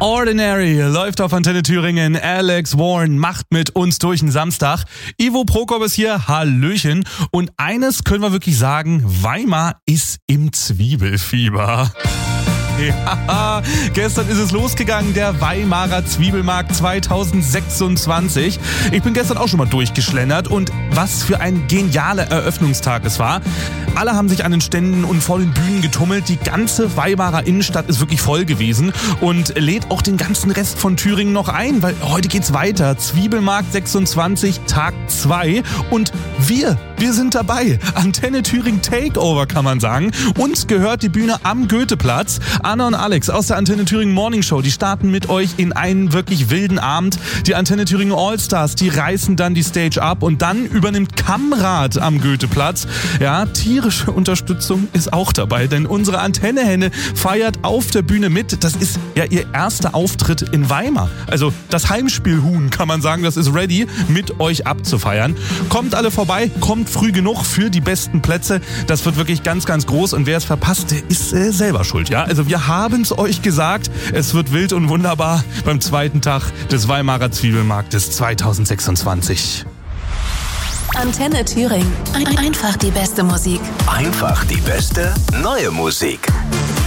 Ordinary läuft auf Antenne Thüringen. Alex Warren macht mit uns durch den Samstag. Ivo Prokop ist hier. Hallöchen. Und eines können wir wirklich sagen, Weimar ist im Zwiebelfieber. Ja, gestern ist es losgegangen, der Weimarer Zwiebelmarkt 2026. Ich bin gestern auch schon mal durchgeschlendert und was für ein genialer Eröffnungstag es war. Alle haben sich an den Ständen und vor den Bühnen getummelt. Die ganze Weimarer Innenstadt ist wirklich voll gewesen und lädt auch den ganzen Rest von Thüringen noch ein, weil heute geht's weiter. Zwiebelmarkt 26, Tag 2 und wir sind dabei. Antenne Thüringen Takeover, kann man sagen. Uns gehört die Bühne am Goetheplatz. Anna und Alex aus der Antenne Thüringen Morning Show, die starten mit euch in einen wirklich wilden Abend. Die Antenne Thüringen Allstars, die reißen dann die Stage ab und dann übernimmt Kammrad am Goetheplatz. Ja, tierische Unterstützung ist auch dabei, denn unsere Antennehenne feiert auf der Bühne mit. Das ist ja ihr erster Auftritt in Weimar. Also das Heimspielhuhn, kann man sagen, das ist ready, mit euch abzufeiern. Kommt alle vorbei, kommt früh genug für die besten Plätze. Das wird wirklich ganz, ganz groß und wer es verpasst, der ist selber schuld. Ja, also wir haben es euch gesagt, es wird wild und wunderbar beim zweiten Tag des Weimarer Zwiebelmarktes 2026. Antenne Thüringen. Einfach die beste Musik. Einfach die beste neue Musik.